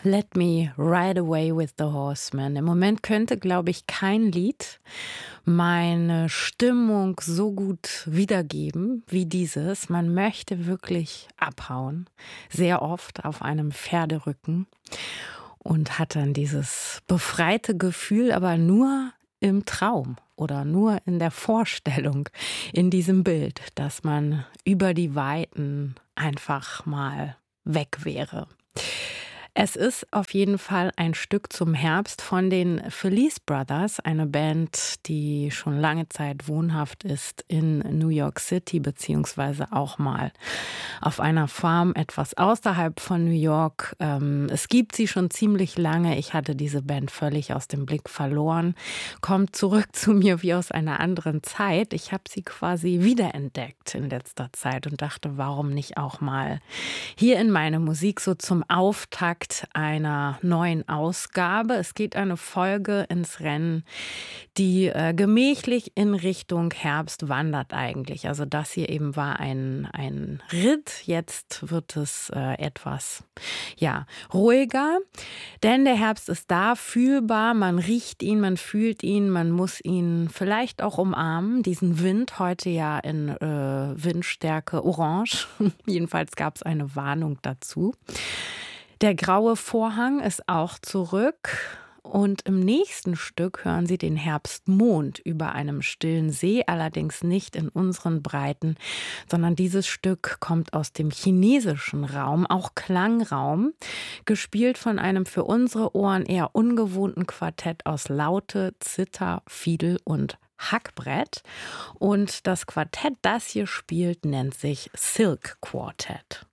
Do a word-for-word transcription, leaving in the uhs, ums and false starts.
Let Me Ride Away with the Horseman. Im Moment könnte, glaube ich, kein Lied meine Stimmung so gut wiedergeben wie dieses. Man möchte wirklich abhauen, sehr oft auf einem Pferderücken und hat dann dieses befreite Gefühl, aber nur im Traum oder nur in der Vorstellung, in diesem Bild, dass man über die Weiten einfach mal weg wäre. Es ist auf jeden Fall ein Stück zum Herbst von den Felice Brothers, eine Band, die schon lange Zeit wohnhaft ist in New York City, beziehungsweise auch mal auf einer Farm etwas außerhalb von New York. Ähm, es gibt sie schon ziemlich lange. Ich hatte diese Band völlig aus dem Blick verloren. Kommt zurück zu mir wie aus einer anderen Zeit. Ich habe sie quasi wiederentdeckt in letzter Zeit und dachte, warum nicht auch mal hier in meine Musik so zum Auftakt einer neuen Ausgabe. Es geht eine Folge ins Rennen, die äh, gemächlich in Richtung Herbst wandert eigentlich. Also das hier eben war ein, ein Ritt. Jetzt wird es äh, etwas ja, ruhiger, denn der Herbst ist da, fühlbar. Man riecht ihn, man fühlt ihn, man muss ihn vielleicht auch umarmen. Diesen Wind, heute ja in äh, Windstärke orange. Jedenfalls gab es eine Warnung dazu. Der graue Vorhang ist auch zurück und im nächsten Stück hören Sie den Herbstmond über einem stillen See, allerdings nicht in unseren Breiten, sondern dieses Stück kommt aus dem chinesischen Raum, auch Klangraum, gespielt von einem für unsere Ohren eher ungewohnten Quartett aus Laute, Zither, Fiedel und Hackbrett. Und das Quartett, das hier spielt, nennt sich Silk Quartet.